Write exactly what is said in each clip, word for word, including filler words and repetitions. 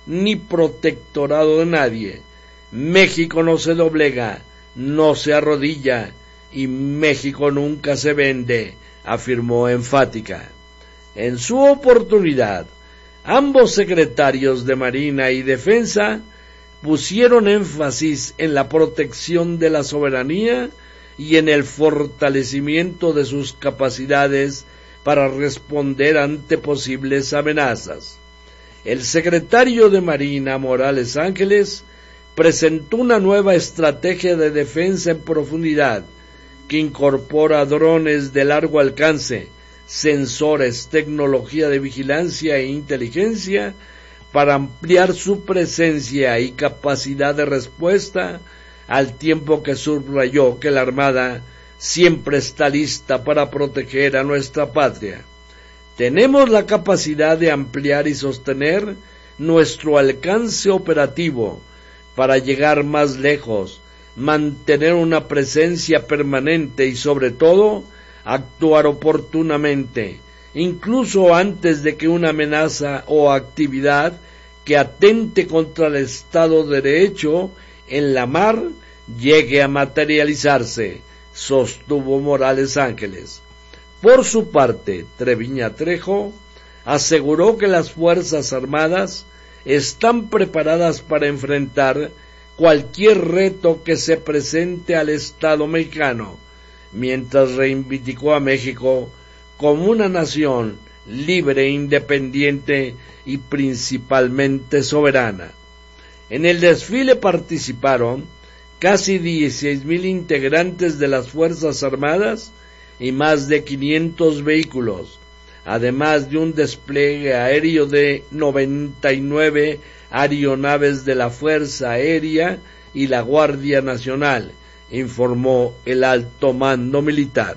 ni protectorado de nadie. México no se doblega, no se arrodilla, y México nunca se vende, afirmó enfática. En su oportunidad, ambos secretarios de Marina y Defensa pusieron énfasis en la protección de la soberanía y en el fortalecimiento de sus capacidades para responder ante posibles amenazas. El secretario de Marina, Morales Ángeles, presentó una nueva estrategia de defensa en profundidad que incorpora drones de largo alcance, sensores, tecnología de vigilancia e inteligencia para ampliar su presencia y capacidad de respuesta, al tiempo que subrayó que la Armada siempre está lista para proteger a nuestra patria. Tenemos la capacidad de ampliar y sostener nuestro alcance operativo para llegar más lejos, mantener una presencia permanente y, sobre todo, actuar oportunamente, incluso antes de que una amenaza o actividad que atente contra el Estado de Derecho en la mar llegue a materializarse, sostuvo Morales Ángeles. Por su parte, Treviño Trejo aseguró que las Fuerzas Armadas están preparadas para enfrentar cualquier reto que se presente al Estado mexicano, mientras reivindicó a México como una nación libre, independiente y principalmente soberana. En el desfile participaron casi dieciséis mil integrantes de las Fuerzas Armadas y más de quinientos vehículos, además de un despliegue aéreo de noventa y nueve aeronaves de la Fuerza Aérea y la Guardia Nacional, informó el alto mando militar.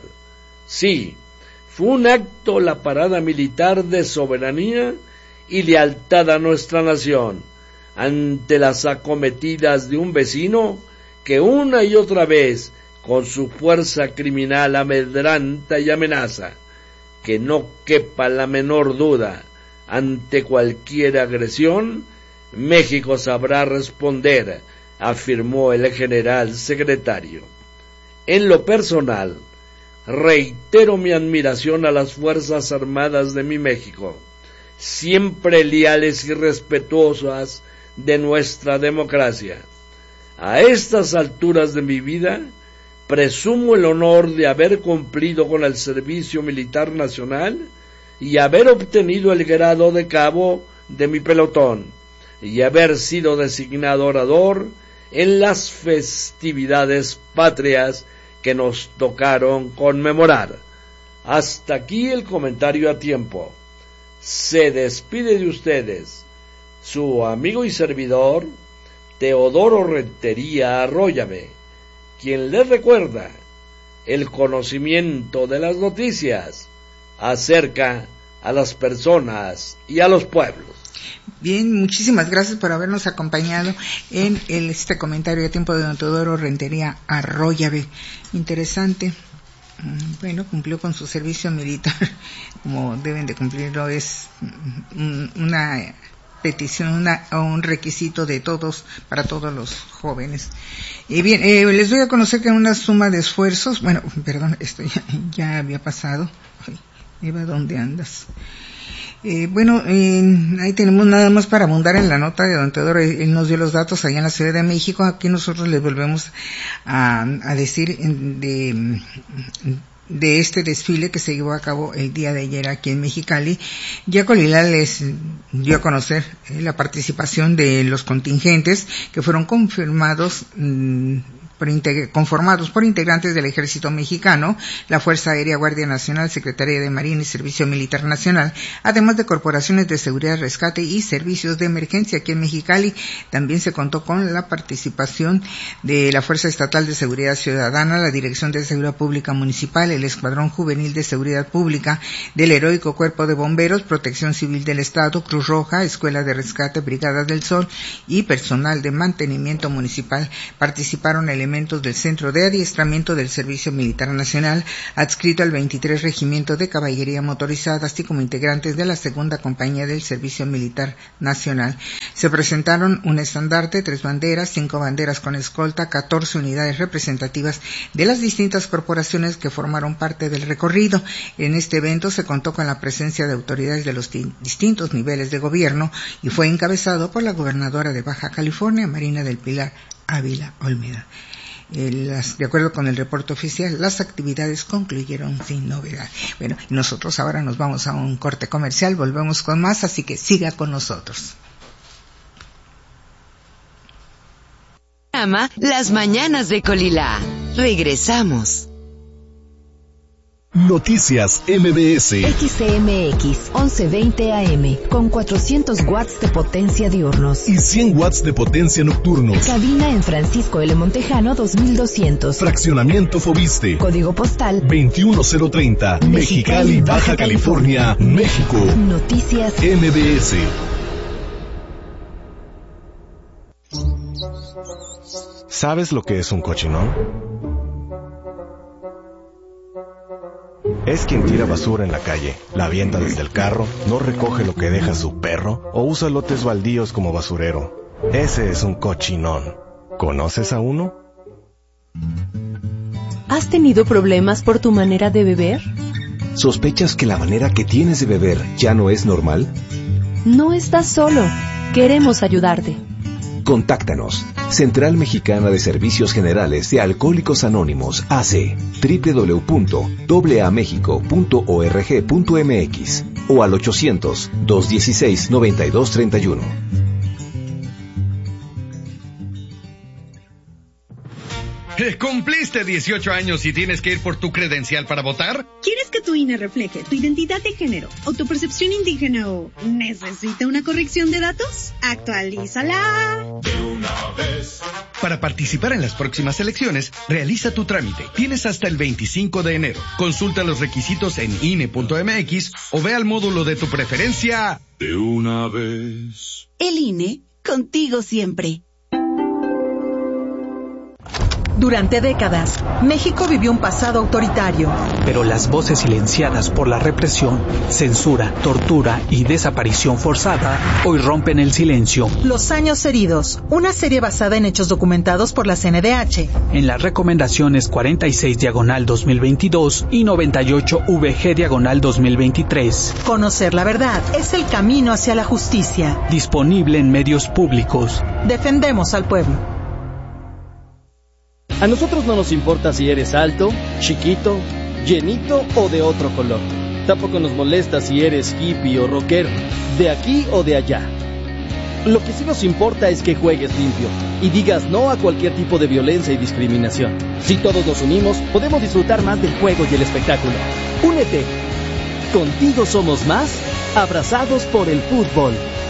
Sí, fue un acto la parada militar de soberanía y lealtad a nuestra nación, ante las acometidas de un vecino que una y otra vez, con su fuerza criminal, amedranta y amenaza. Que no quepa la menor duda, ante cualquier agresión, México sabrá responder, afirmó el general secretario. En lo personal, reitero mi admiración a las Fuerzas Armadas de mi México, siempre leales y respetuosas de nuestra democracia. A estas alturas de mi vida, presumo el honor de haber cumplido con el servicio militar nacional y haber obtenido el grado de cabo de mi pelotón y haber sido designado orador en las festividades patrias que nos tocaron conmemorar. Hasta aquí el comentario a tiempo. Se despide de ustedes su amigo y servidor Teodoro Rentería Arróyave, quien les recuerda el conocimiento de las noticias acerca a las personas y a los pueblos. Bien, muchísimas gracias por habernos acompañado en el, este comentario de tiempo de don Teodoro Rentería Arróyave. Interesante. Bueno, cumplió con su servicio militar como deben de cumplirlo, es una petición, una, un requisito de todos, para todos los jóvenes. Y bien, eh, les doy a conocer que una suma de esfuerzos, bueno, perdón, esto ya, ya había pasado. Ay, Eva, ¿dónde andas? Eh, bueno, eh, ahí tenemos nada más para abundar en la nota de don Teodoro. Él nos dio los datos allá en la Ciudad de México. Aquí nosotros les volvemos a, a decir de, de este desfile que se llevó a cabo el día de ayer aquí en Mexicali. Ya Colila les dio a conocer eh, la participación de los contingentes que fueron confirmados mmm, Por conformados por integrantes del Ejército Mexicano, la Fuerza Aérea, Guardia Nacional, Secretaría de Marina y Servicio Militar Nacional, además de corporaciones de seguridad, rescate y servicios de emergencia. Aquí en Mexicali también se contó con la participación de la Fuerza Estatal de Seguridad Ciudadana, la Dirección de Seguridad Pública Municipal, el Escuadrón Juvenil de Seguridad Pública del Heroico Cuerpo de Bomberos, Protección Civil del Estado, Cruz Roja, Escuela de Rescate, Brigadas del Sol y personal de mantenimiento municipal. Participaron elementos del Centro de Adiestramiento del Servicio Militar Nacional, adscrito al veintitrés Regimiento de Caballería Motorizada, así como integrantes de la Segunda Compañía del Servicio Militar Nacional. Se presentaron un estandarte, tres banderas, cinco banderas con escolta, catorce unidades representativas de las distintas corporaciones que formaron parte del recorrido. En este evento se contó con la presencia de autoridades de los distintos niveles de gobierno y fue encabezado por la gobernadora de Baja California, Marina del Pilar Ávila Olmeda. De acuerdo con el reporte oficial, las actividades concluyeron sin novedad. Bueno, nosotros ahora nos vamos a un corte comercial, volvemos con más, así que siga con nosotros. Las mañanas de Colila. Regresamos. Noticias M B S. X C M X once veinte A M con cuatrocientos watts de potencia diurnos y cien watts de potencia nocturnos. Cabina en Francisco L. Montejano dos mil doscientos. Fraccionamiento Fobiste. Código postal veintiuno cero treinta. Mexicali, Baja California, México. Noticias M B S. ¿Sabes lo que es un cochinón? Es quien tira basura en la calle, la avienta desde el carro, no recoge lo que deja su perro o usa lotes baldíos como basurero. Ese es un cochinón. ¿Conoces a uno? ¿Has tenido problemas por tu manera de beber? ¿Sospechas que la manera que tienes de beber ya no es normal? No estás solo. Queremos ayudarte. Contáctanos. Central Mexicana de Servicios Generales de Alcohólicos Anónimos, A C, doble u doble u doble u punto a a mexico punto org punto m x o al ochocientos, dos dieciséis, noventa y dos treinta y uno. ¿Cumpliste dieciocho años y tienes que ir por tu credencial para votar? ¿Quieres que tu I N E refleje tu identidad de género, autopercepción indígena o necesita una corrección de datos? ¡Actualízala! De una vez. Para participar en las próximas elecciones, realiza tu trámite. Tienes hasta el veinticinco de enero. Consulta los requisitos en I N E punto m x o ve al módulo de tu preferencia. De una vez. El I N E, contigo siempre. Durante décadas, México vivió un pasado autoritario. Pero las voces silenciadas por la represión, censura, tortura y desaparición forzada hoy rompen el silencio. Los años heridos, una serie basada en hechos documentados por la C N D H. En las recomendaciones cuarenta y seis diagonal dos mil veintidós y noventa y ocho V G diagonal dos mil veintitrés. Conocer la verdad es el camino hacia la justicia. Disponible en medios públicos. Defendemos al pueblo. A nosotros no nos importa si eres alto, chiquito, llenito o de otro color. Tampoco nos molesta si eres hippie o rockero, de aquí o de allá. Lo que sí nos importa es que juegues limpio y digas no a cualquier tipo de violencia y discriminación. Si todos nos unimos, podemos disfrutar más del juego y el espectáculo. Únete. Contigo somos más, abrazados por el fútbol.